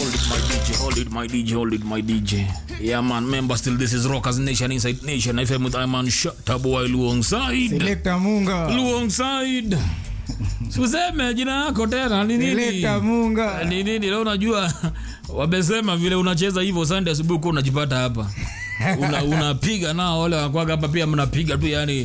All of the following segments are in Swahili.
Hold it, my DJ. Yeah, man. Remember, still this is Rockers Nation Inside Nation FM with Iman Shataboy Luongside. Selecta Munga. Luongside. Suseme jina yako tena ni nini? Selecta Munga. Ni nini leo unajua wamesema vile unacheza hivyo Sunday asubuhi uko unajipata hapa. Unapiga nao wale wakwaga hapa pia mnapiga tu yani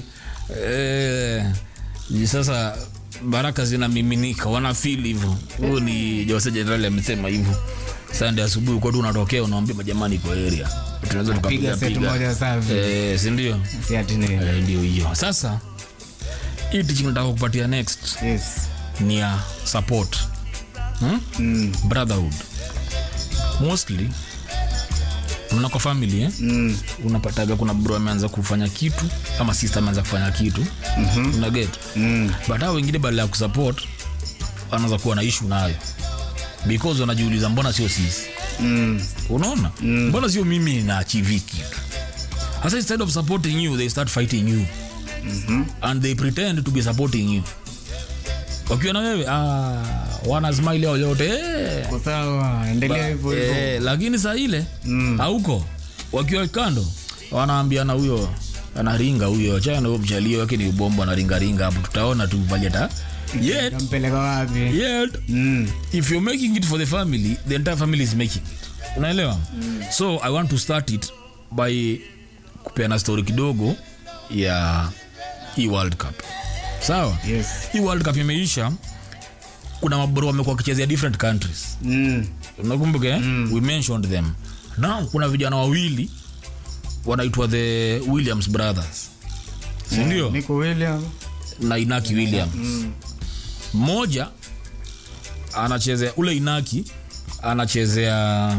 sasa baraka zinamiminika wana feel hivyo. Huyo ni Jose General amesema hivyo. Sunday asubuhi kwa tu unatokea unaambia majamani kwa area. Tunaweza tukapiga set moja safi. Si ndio? Si ati nini. Ndio hiyo. Sasa hii teaching nataka kupatia next. Yes. Ni ya support. Brotherhood. Mostly mnako family unapataga kuna bro ameanza kufanya kitu ama sister ameanza kufanya kitu una get but hao wengine badala ya kusupport wanaanza kuwa na issue nayo because wanajiuliza mbona sio sisi unaona mbona sio mimi na achieve kitu hasa instead of supporting you they start fighting you and they pretend to be supporting you wakiwa na wewe wana smile yao yote kwa sawa endelea hivyo hivyo lakini saa ile hauko wakiwa kando wanaambiana huyo anaringa huyo acha na mchalio wake ni bomba anaringa hapo tutaona tu valeta yet mpeleka wapi yet if you're making it for the family the entire family is making it unaelewa so I want to start it by kupeana story kidogo ya hii World Cup sawa yes hii World Cup imeisha kuna mabro wamekuwa kichezea different countries unakumbuka we mentioned them now kuna vijana wawili wanaitwa the Williams brothers si ndio Nico Williams na Inaki Williams mmoja anachezea ule Inaki anachezea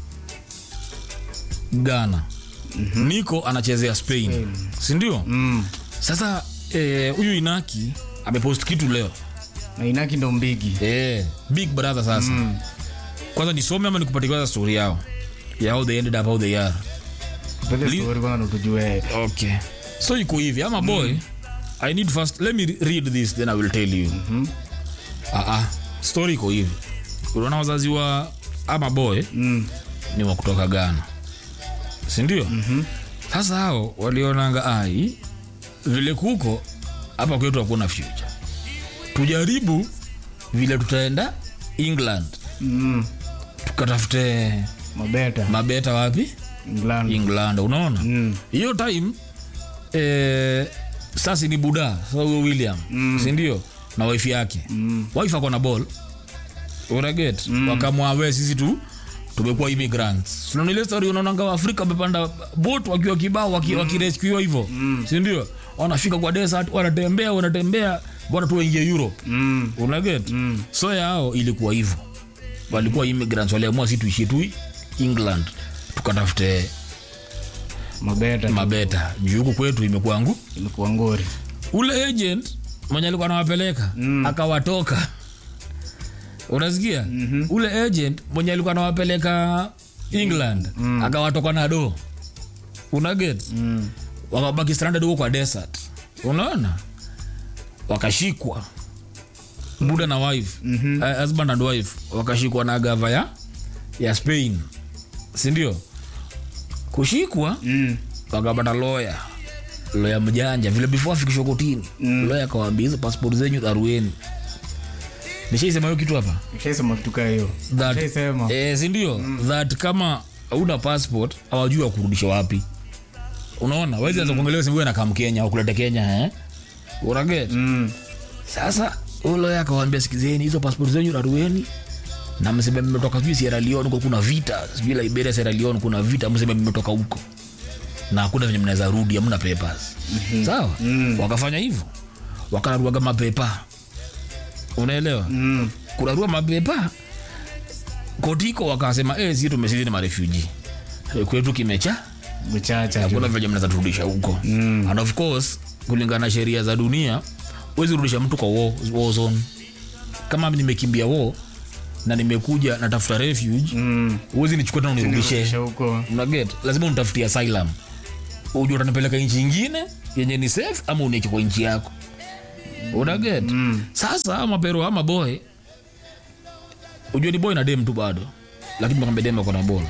Ghana Nico anachezea Spain. Si ndio sasa huyu Inaki amepost kitu leo na Inaki ndo mbigi big brother sasa kwanza nisome ama nikupatie kwanza story yao ya how they ended up how they are pele story bwana tujue okay so iko hivi ama boy I need first let me read this then I will tell you story iko hivi unaona wazazi wa ama boy ni wa kutoka Ghana si ndio sasa hao walionanga ai vile kuko hapa kwetu hakuna future tujaribu vile tutaenda England tukatafute mabeta wapi England unaona hiyo time sasa ni buda so William si ndio na wife yake wife ako na ball unaget wakamwawe sisi tu tumekuwa immigrants sio ile story unaona Afrika wamepanda boat wakiwa kibao wakirescue hivyo si ndio wanafika kwa desert wanatembea bwana tuingie Europe unaget so yao ilikuwa hivyo walikuwa immigrants waliamua sisi tuishi tu England tukatafute mabeta juku kwetu imekuwa ngori ule agent mwenye alikuwa anawapeleka akawatoka unasikia ule agent mwenye alikuwa anawapeleka England akawatoka na do unaget wakabaki stranded huko kwa desert unaona wakashikwa buda na wife husband and wife wakashikwa na gava ya Spain si ndio kushikwa wakapata lawyer mjanja vile before afikishwe kotini lawyer akawaambia hizo passport zenyu darueni nishaisema hiyo kitu hapa nishaisema kitu kama hiyo nishaisema si ndio that kama una passport hawajui kurudisha wapi unaona waweza anza kuongelea simu na kama Kenya au kuleta Kenya unaget sasa lawyer akawaambia sikizeni hizo passport zenyu darueni na mseme mmetoka sijui Sierra Leone huko kuna vita sijui Liberia Sierra Leone kuna vita mseme mmetoka huko na hakuna venye mnaweza rudi hamna papers sawa wakafanya hivyo wakararua kama paper unaelewa kurarua mapepa kotiko wakasema sisi tumesisi ni refugee kwetu kimechacha hakuna venye mnaweza turudisha huko and of course kulingana na sheria za dunia huwezi rudisha mtu kwa war zone kama mimi nimekimbia war na nimekuja natafuta refuge uwezi nichukue tena unirudishe huko unaget lazima unitafutie asylum uje utanipeleka nchi nyingine yenye ni safe ama unieke kwa nchi yako unaget sasa ama pero ama boy uje ni boy na dem tu bado lakini mkambe Demba kwa na ball.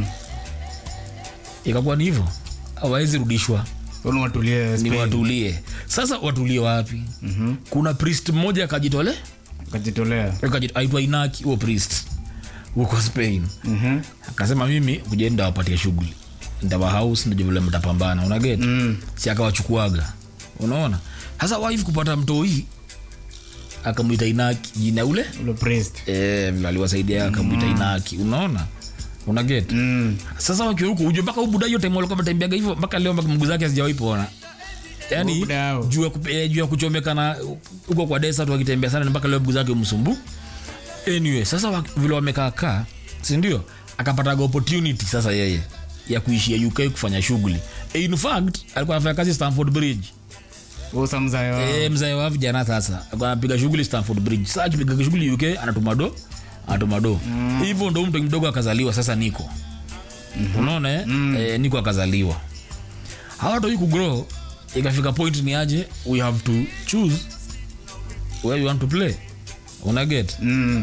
Ikakuwa ni hivyo. Hawezi rudishwa. Wao watulie Spain. Ni watulie. Sasa watulie wapi? Kuna priest mmoja akajitolea. Aitwa Inaki, huo priest. Huko Spain. Akasema mimi kujenda wapatie shughuli. Ndawa house ndio vile mtapambana. Una get? Si akawachukuaga. Unaona? Sasa wife kupata mtoi akamuita Inaki jina ule priest. Aliwasaidia akamuita Inaki. Unaona? Una get? Sasa wakiwa huko uje mpaka ubuda yote molo kama tembeaga hivyo mpaka leo mpaka mguu zake hazijawahi pona. Yaani juu ya kuchomeka na huko kwa desert wakitembea sana mpaka leo mguu zake umsumbu. Anyway, sasa vile wamekaa si ndio? Akapata opportunity sasa yeye ya kuishia UK kufanya shughuli. In fact, alikuwa anafanya kazi Stamford Bridge. Mzee wa vijana sasa. Alikuwa anapiga shughuli Stamford Bridge. Sasa akipiga shughuli UK anatuma do. Hivyo ndo mtu mdogo akazaliwa sasa Nico. Unaona Nico akazaliwa. Hawa to you grow, ikafika point ni aje we have to choose where you want to play. Una get?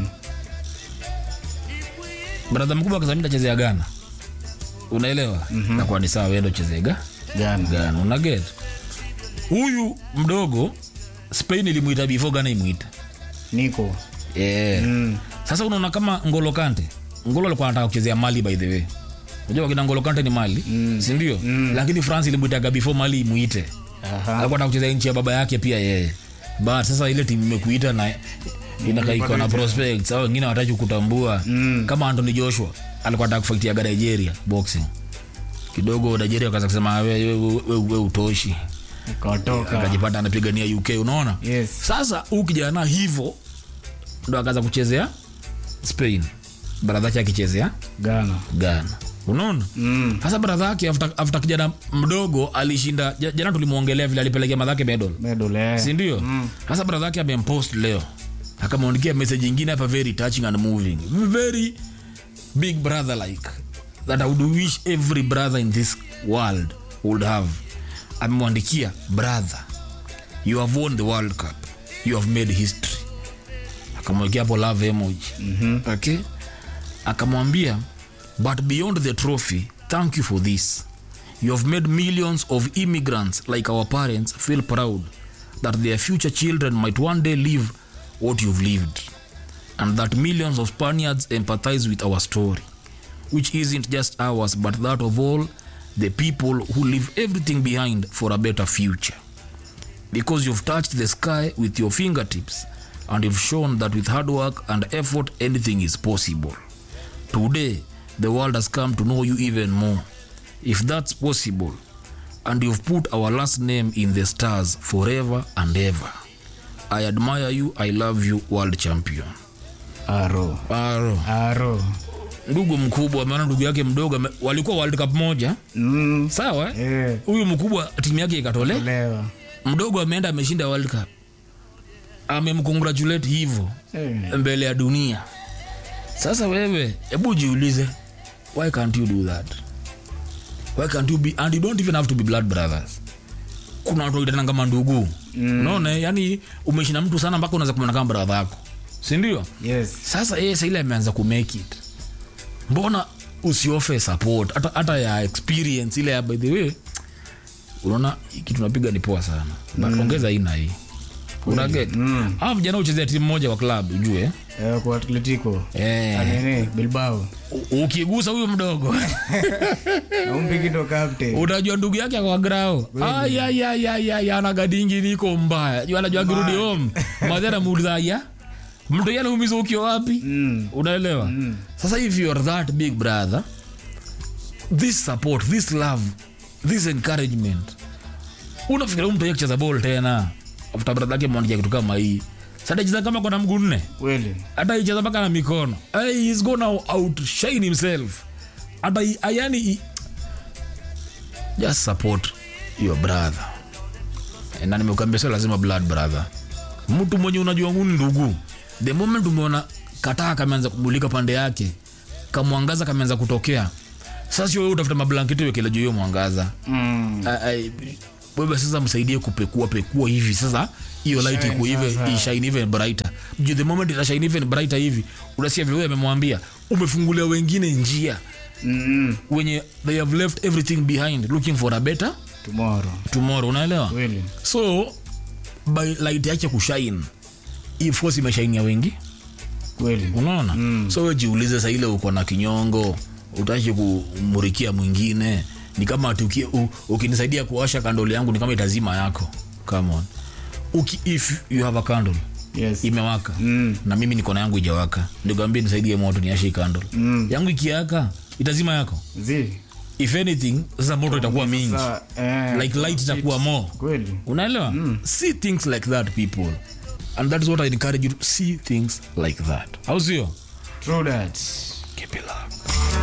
Brother mkubwa akazamia chezea Ghana. Unaelewa? Na kwa ni sawa wewe ndo chezea Ghana. Una get? Huyu mdogo Spain ilimuita before Ghana imuita Nico. Sasa unaona kama Ngolo Kante. Ngolo alikuwa anataka kuchezea Mali by the way. Unajua kina Ngolo Kante ni Mali, si ndio? Lakini France ilimuita before Mali imuite. Alikuwa anataka kuchezea nchi ya baba yake pia yeye. But sasa ile timu imekuita na inakaiko na prospects au wengine hawataki kutambua. Kama Anthony Joshua alikuwa anataka kufightia Nigeria boxing. Kidogo Nigeria akaanza kusema wewe utoshi. Akajipata anapigania UK, unaona? Yes. Sasa huyu kijana hivyo ndo akaanza kuchezea Spain. Brother yake akichezea Ghana. Unaona? Sasa brother yake after kijana mdogo alishinda jana tulimuongelea vile alipelekea madhake medal. Si ndio? Sasa brother yake amempost leo. Akamwandikia message nyingine hapa very touching and moving. Very big brother like that I would wish every brother in this world would have. Amemwandikia, brother, you have won the World Cup. You have made history. Akamwekea hapo love emoji. Okay? Akamwambia, but beyond the trophy, thank you for this. You have made millions of immigrants like our parents feel proud that their future children might one day live what you've lived. And that millions of Spaniards empathize with our story, which isn't just ours but that of all the people who leave everything behind for a better future. Because you've touched the sky with your fingertips and you've shown that with hard work and effort anything is possible. Today, the world has come to know you even more. If that's possible, and you've put our last name in the stars forever and ever. I admire you, I love you, world champion. Aro. Ndugu mkubwa ameona ndugu yake mdogo walikuwa World Cup moja. Sawa? Huyu mkubwa timu yake ikatolewa. Mdogo ameenda ameshinda World Cup. Amemcongratulate hivyo mbele ya dunia. Sasa wewe hebu jiulize, why can't you do that? Why can't you be, and you don't even have to be blood brothers. Kuna watu wanaitana kama ndugu. Unaona, yani umeshinda mtu sana mpaka unaweza kumwona kama brother yako. Si ndio? Yes. Sasa yeye sasa ile ameanza ku make it. Mbona usioffer support hata ya experience ile ya by the way? Unaona kitu tunapiga ni poa sana. But ongeza hii. Una get? Hapo jana uchezea timu moja wa club ujue. Kwa Atletico. Bilbao. Ukigusa huyo mdogo. Na umpigi ndo captain. Utajua ndugu yake kwa grao. Ana gadingi niko mbaya. Jua anajua kirudi home. Madhara muuliza ya. Mtu yale umizo ukio wapi? Unaelewa? Sasa if you are that big brother, this support, this love, this encouragement. Unafikiri mtu yake cheza ball tena? After brother yake mwandia kitu kama hii. Sasa cheza kama kuna mguu nne. Kweli. Hata icheza mpaka na mikono. He's gonna outshine himself. Hata yani just support your brother. Na nimekuambia sio lazima blood brother. Mtu mwenye unajua nguni ndugu. The moment umeona kataa kameanza kumulika pande yake, kamwangaza kameanza kutokea. Sasa wewe utafuta mablanketi wekele juu hiyo mwangaza. Wewe sasa msaidie kupekua hivi sasa hiyo light iko hivi shine even brighter. The moment it shine even brighter hivi unasikia vile wewe amemwambia umefungulia wengine njia wenye they have left everything behind looking for a better tomorrow, unaelewa? Really? So by light yake kushine, if force imeshine ya wengi kweli, unaona? So wewe jiulize sasa, ile uko na kinyongo utaki kumurikia mwingine, ni kama ukinisaidia kuwasha candle yangu ni kama itazima yako. Come on. If you have a candle, yes, imewaka na mimi niko na yangu ijawaka, ndio gambie nisaidie moto niashe candle yangu, ikiaka itazima yako. If anything, sasa moto itakuwa mingi, like light itakuwa more. Kweli, unaelewa? See things like that, people, and that is what I encourage you to see things like that. How's you? True that. Keep it up.